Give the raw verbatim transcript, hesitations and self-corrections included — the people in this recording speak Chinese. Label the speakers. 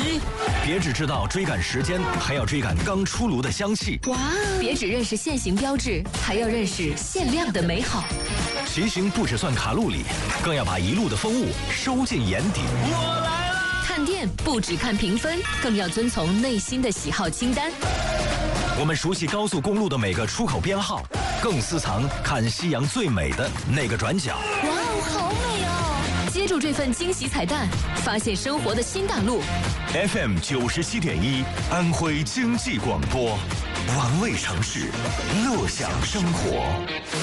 Speaker 1: 机。别只知道追赶时间，还要追赶刚出炉的香气。
Speaker 2: 哇！别只认识限行标志，还要认识限量的美好。
Speaker 1: 骑行不只算卡路里，更要把一路的风物收进眼底。
Speaker 3: 我来了！
Speaker 2: 看店不只看评分，更要遵从内心的喜好清单。
Speaker 1: 我们熟悉高速公路的每个出口编号，更私藏看夕阳最美的那个转角。
Speaker 2: 哇哦，好美哦！接住这份惊喜彩蛋，发现生活的新大陆。
Speaker 1: F M 九十七点一，安徽经济广播，玩味城市，乐享生活。